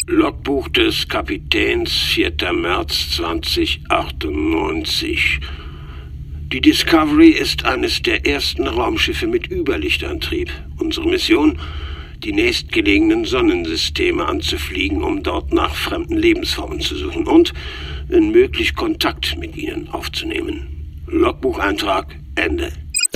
Logbuch des Kapitäns, 4. März 2098. Die Discovery ist eines der ersten Raumschiffe mit Überlichtantrieb. Unsere Mission: die nächstgelegenen Sonnensysteme anzufliegen, um dort nach fremden Lebensformen zu suchen und, wenn möglich, Kontakt mit ihnen aufzunehmen. Logbucheintrag Ende.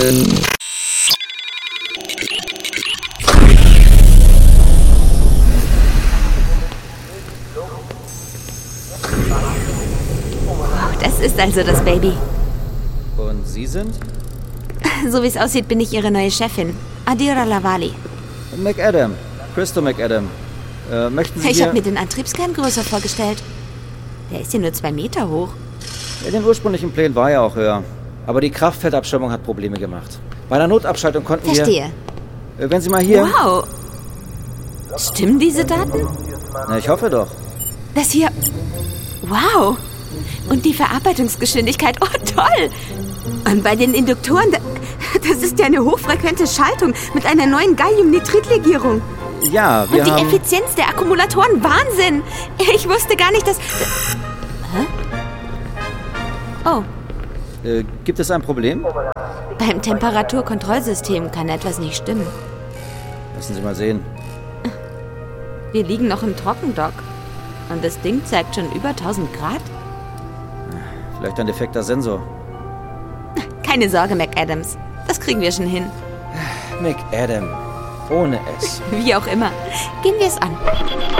Das ist also das Baby. Und Sie sind? So wie es aussieht, bin ich Ihre neue Chefin, Adira Lavali. McAdam. Christo McAdam. Möchten Sie Ich habe mir den Antriebskern größer vorgestellt. Der ist ja nur 2 Meter hoch. In den ursprünglichen Plänen war er auch höher. Aber die Kraftfeldabschirmung hat Probleme gemacht. Bei der Notabschaltung konnten Verstehe. wir... Wenn Sie mal hier... Wow. Stimmen diese Daten? Na, ich hoffe doch. Das hier... Wow. Und die Verarbeitungsgeschwindigkeit. Oh, toll. Und bei den Induktoren... Das ist ja eine hochfrequente Schaltung mit einer neuen Galliumnitritlegierung. Ja, wir Und die haben... Effizienz der Akkumulatoren, Wahnsinn! Ich wusste gar nicht, dass... Hä? Oh, gibt es ein Problem? beim Temperaturkontrollsystem kann etwas nicht stimmen. Lassen Sie mal sehen. Wir liegen noch im Trockendock. Und das Ding zeigt schon über 1000 Grad. Vielleicht ein defekter Sensor. Keine Sorge, McAdams. Das kriegen wir schon hin. McAdam. Ohne S. Wie auch immer. Gehen wir es an.